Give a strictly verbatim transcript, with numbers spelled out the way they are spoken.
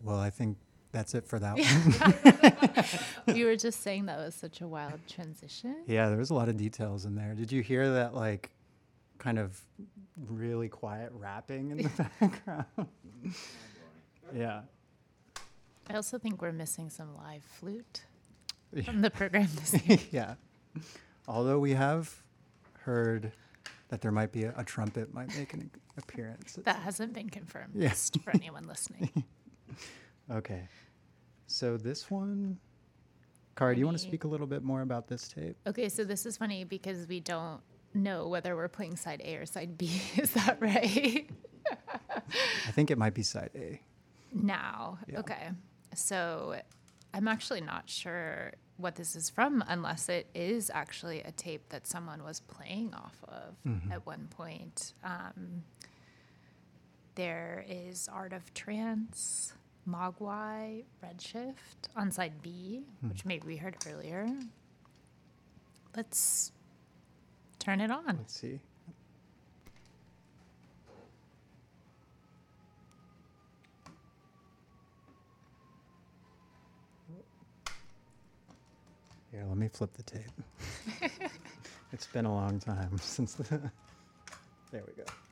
well, I think that's it for that one. You were just saying that was such a wild transition. Yeah, there was a lot of details in there. Did you hear that, like, kind of really quiet rapping in the background? Yeah. I also think we're missing some live flute from the program this year. Yeah. Although we have heard that there might be a, a trumpet might make an appearance. That hasn't been confirmed, Yeah. just for anyone listening. Okay. So this one, Cara, do you want to Funny. speak a little bit more about this tape? Okay, so this is funny because we don't know whether we're playing side A or side B. Is that right? I think it might be side A. Now, Yeah. okay. So I'm actually not sure what this is from unless it is actually a tape that someone was playing off of Mhm. at one point. Um, there is Art of Trance, Mogwai, Redshift on side B, Hmm. which maybe we heard earlier. Let's turn it on. Let's see. Here, let me flip the tape. It's been a long time since the... There we go.